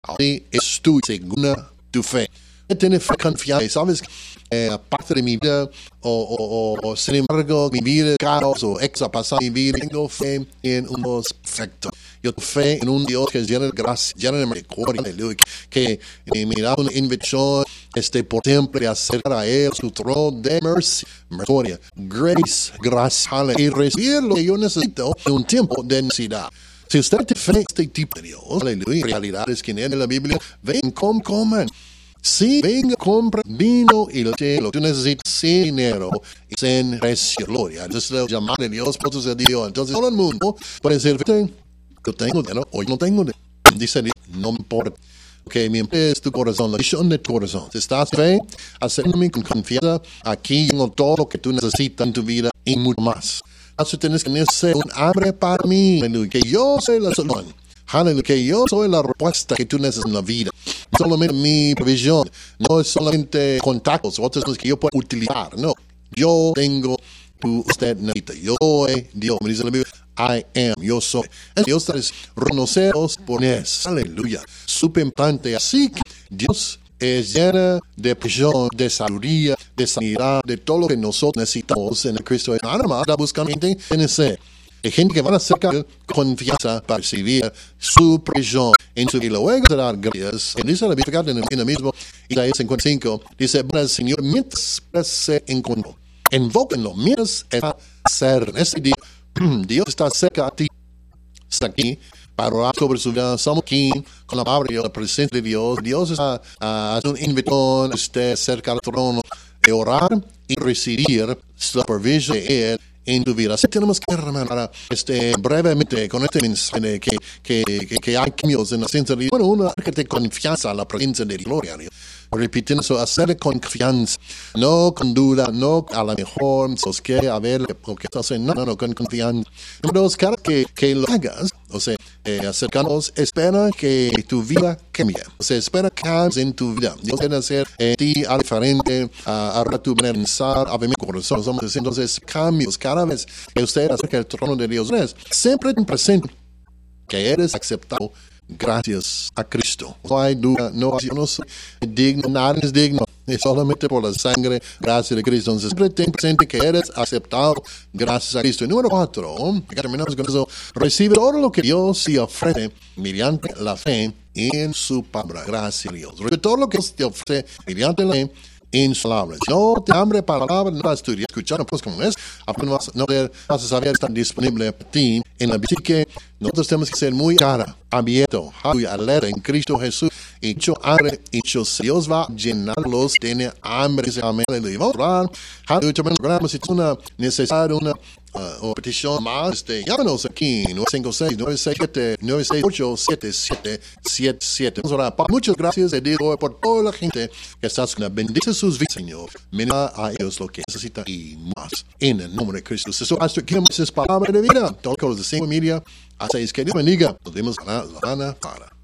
Así es tu segunda tu fe. Tener fe confianza, ¿sabes? Parte de mi vida, o sin embargo, mi vida, caos, o ha pasado mi vida, tengo fe en un Dios perfecto. Yo tengo fe en un Dios que es lleno de gracia, lleno de misericordia, aleluya, que me da una invitación por siempre acercar a Él, su trono de misericordia, gracia, aleluya, y recibir lo que yo necesito en un tiempo de necesidad. Si usted tiene fe en este tipo de Dios, aleluya, realidades que en la Biblia, ven, coman. Sí, venga, compra vino y lo que tú necesitas sin dinero y sin precio, gloria. Entonces, el llamado de Dios, por eso se dio. Entonces, todo el mundo puede decir, yo tengo dinero o yo no tengo dinero. Dice Dios, no me importa. Que mi empresa es tu corazón, la visión de tu corazón. Si estás fe, hacerme con confianza, aquí tengo todo lo que tú necesitas en tu vida y mucho más. Entonces, tienes que ser un hambre para mí, que yo soy la solución. Aleluya, que yo soy la respuesta que tú necesitas en la vida. No solamente mi provisión, no es solamente contactos, otras cosas que yo puedo utilizar. No, yo tengo, usted necesita. Yo soy Dios. Me dice la Biblia, I am, yo soy. Dios es reconoceros por eso. Aleluya. Súper importante. Así que Dios es llena de provisión, de sabiduría, de sanidad, de todo lo que nosotros necesitamos en el Cristo. Nada más está buscando gente en ese. Hay gente que van a acercar confianza para recibir su provisión en su vida. Luego de dar gracias. Dice la Biblia en el mismo Isaías 55, dice, bueno, el Señor, mientras se encontró, invóquenlo, mientras está cerca. Ese día, Dios está cerca a ti, está aquí, para orar sobre su vida. Estamos aquí con la palabra y la presencia de Dios. Dios está haciendo un invitón a usted cerca al trono de orar y recibir la provisión de Él en tu vida. Así tenemos que hermanar brevemente con este mensaje que hay cambios en la sinceridad. Bueno, uno que te confianza a la presencia de gloria. Repitiendo eso, hacer confianza, no con duda, no a lo mejor, que a ver lo que estás haciendo, no, con confianza. Número dos, cada que lo hagas, o sea, acercarnos, espera que tu vida cambie. O sea, espera cambios en tu vida. Dios quiere hacer ti algo diferente, a tu manera de pensar, a ver mi corazón. Entonces, cambios cada vez que usted acerca al trono de Dios. Siempre ten presente que eres aceptado gracias a Cristo. No hay duda, yo no soy digno, nadie es digno. Es solamente por la sangre, gracias a Cristo. Entonces, siempre ten presente que eres aceptado gracias a Cristo. Y número 4, terminamos con eso, recibe todo lo que Dios te ofrece mediante la fe en su palabra. Gracias a Dios. Recibe todo lo que Dios te ofrece mediante la fe en su palabra. Si no te hambre para la palabra, no vas a estudiar, escuchar, pues como es, apenas no vas a saber estar disponible para ti en la vida. Así que nosotros tenemos que ser muy abierto, alerta en Cristo Jesús. Hecho hambre, hecho Dios va a llenarlos, tiene hambre, dice amén. Y vamos a orar. Si tienes una necesidad, o petición más, llámanos aquí, 956-968-7777. Vamos a orar. Muchas gracias, te digo, por toda la gente que está escuchando. Bendice sus vidas, Señor. Mira a ellos lo que necesitan y más. En el nombre de Cristo. Eso, Pastor Kim, es palabra de vida. Todo lo que los de familia. Hasta es que Dios bendiga. Nos vemos la semana para.